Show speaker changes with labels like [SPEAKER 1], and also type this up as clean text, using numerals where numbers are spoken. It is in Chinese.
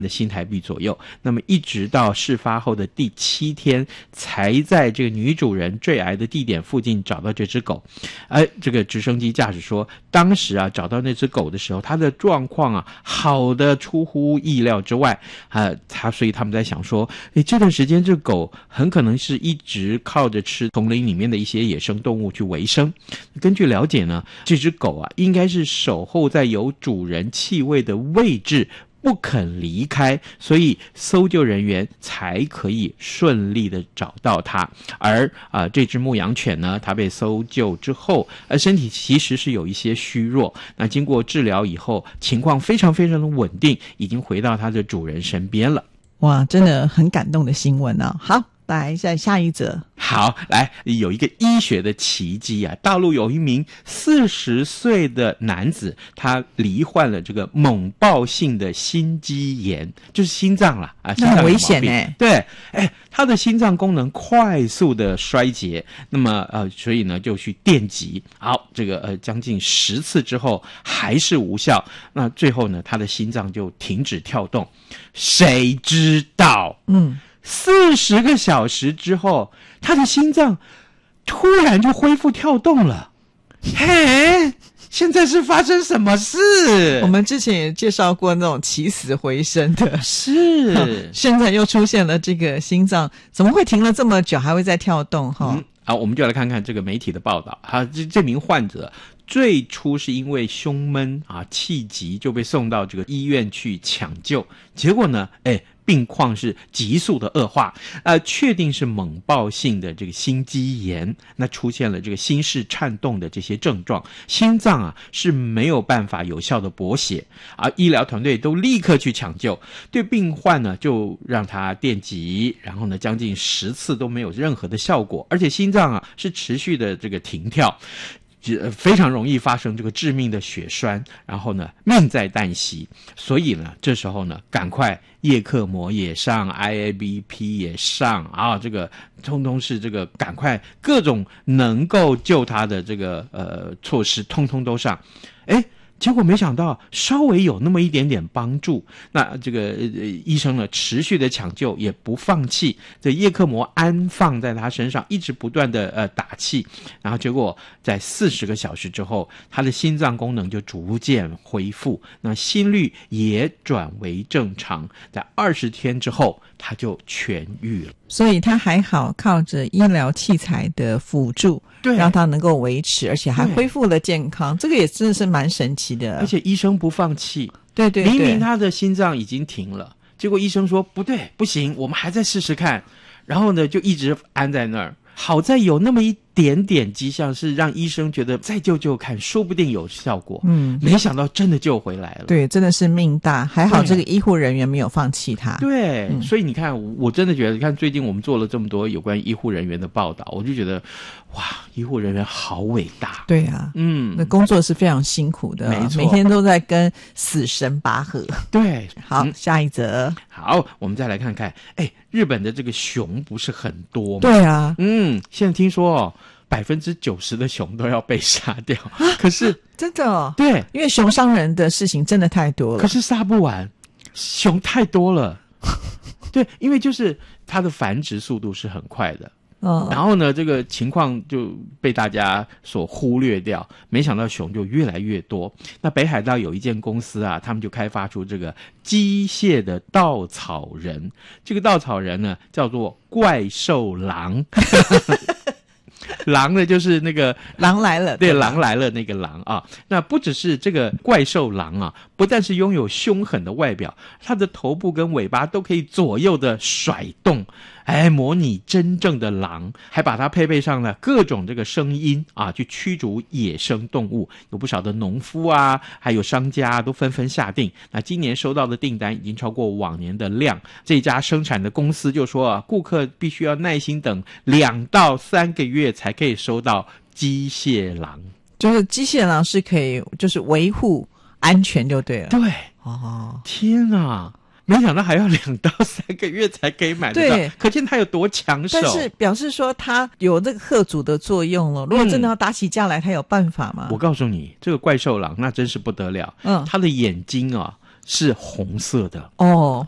[SPEAKER 1] 的新台币左右。那么一直到事发后的第7天，才在这个女主人坠崖的地点附近找到这只狗。这个直升机驾驶说，当时啊找到那只狗的时候，它的状况啊好的出乎意料之外所以他们在想说，这段时间这狗很可能是一直靠着吃丛林里面的一些野生动物去维生。根据了解呢，这只狗啊应该是守候在有主人气味的位置不肯离开，所以搜救人员才可以顺利的找到它。而这只牧羊犬呢，它被搜救之后身体其实是有一些虚弱，那经过治疗以后情况非常非常的稳定，已经回到它的主人身边了。
[SPEAKER 2] 哇，真的很感动的新闻啊。好，来再下一则。
[SPEAKER 1] 好，来，有一个医学的奇迹啊！大陆有一名40岁的男子，他罹患了这个猛暴性的心肌炎，就是心脏啦心脏
[SPEAKER 2] 很危险
[SPEAKER 1] 对，他的心脏功能快速的衰竭，那么所以呢就去电击，好，这个将近10次之后还是无效，那最后呢他的心脏就停止跳动。谁知道40个小时之后，他的心脏突然就恢复跳动了。嘿，现在是发生什么事？
[SPEAKER 2] 我们之前也介绍过那种起死回生的，
[SPEAKER 1] 是
[SPEAKER 2] 现在又出现了这个心脏怎么会停了这么久还会再跳动
[SPEAKER 1] 好，我们就来看看这个媒体的报道。这名患者最初是因为胸闷气急就被送到这个医院去抢救，结果呢病况是急速的恶化，确定是猛暴性的这个心肌炎，那出现了这个心室颤动的这些症状，心脏是没有办法有效的驳血，医疗团队都立刻去抢救，对病患呢就让他电击，然后呢将近10次都没有任何的效果，而且心脏是持续的这个停跳，非常容易发生这个致命的血栓，然后呢命在旦夕。所以呢这时候呢赶快叶克膜也上， IABP 也上这个通通是这个赶快各种能够救他的这个措施通通都上。结果没想到稍微有那么一点点帮助，那这个医生呢持续的抢救也不放弃，这叶克膜安放在他身上，一直不断的打气，然后结果在40个小时之后，他的心脏功能就逐渐恢复，那心率也转为正常，在20天之后他就痊愈了。
[SPEAKER 2] 所以他还好靠着医疗器材的辅助，
[SPEAKER 1] 对，
[SPEAKER 2] 让他能够维持，而且还恢复了健康，这个也真的是蛮神奇的。
[SPEAKER 1] 而且医生不放弃，
[SPEAKER 2] 对，
[SPEAKER 1] 明明他的心脏已经停了，结果医生说不对，不行，我们还再试试看，然后呢就一直安在那儿。好在有那么一点点迹象是让医生觉得再救救看，说不定有效果。没想到真的救回来了。
[SPEAKER 2] 对，真的是命大，还好这个医护人员没有放弃他。
[SPEAKER 1] 对，所以你看，我真的觉得，你看最近我们做了这么多有关医护人员的报道，我就觉得哇，医护人员好伟大。
[SPEAKER 2] 对啊，那工作是非常辛苦的，
[SPEAKER 1] 没错，
[SPEAKER 2] 每天都在跟死神拔河。对，好，下一则。
[SPEAKER 1] 好，我们再来看看，日本的这个熊不是很多吗？
[SPEAKER 2] 对啊，
[SPEAKER 1] 现在听说90%的熊都要被杀掉，可是
[SPEAKER 2] 真的
[SPEAKER 1] 对，
[SPEAKER 2] 因为熊伤人的事情真的太多了，
[SPEAKER 1] 可是杀不完，熊太多了。对，因为就是它的繁殖速度是很快的。然后呢这个情况就被大家所忽略掉，没想到熊就越来越多。那北海道有一间公司他们就开发出这个机械的稻草人，这个稻草人呢叫做怪兽狼。狼呢就是那个
[SPEAKER 2] 狼来了，
[SPEAKER 1] 对，狼来了那个狼那不只是这个怪兽狼不但是拥有凶狠的外表，它的头部跟尾巴都可以左右的甩动，模拟真正的狼，还把它配备上了各种这个声音去驱逐野生动物。有不少的农夫还有商家都纷纷下定，那今年收到的订单已经超过往年的量。这家生产的公司就说顾客必须要耐心等2到3个月才可以收到机械狼。
[SPEAKER 2] 就是机械狼是可以就是维护安全就对了。
[SPEAKER 1] 对，天哪，没想到还要2到3个月才可以买得到，对，可见他有多抢手。
[SPEAKER 2] 但是表示说他有这个吓阻的作用了，如果真的要打起架来，他有办法吗？
[SPEAKER 1] 我告诉你，这个怪兽狼那真是不得了，他的眼睛是红色的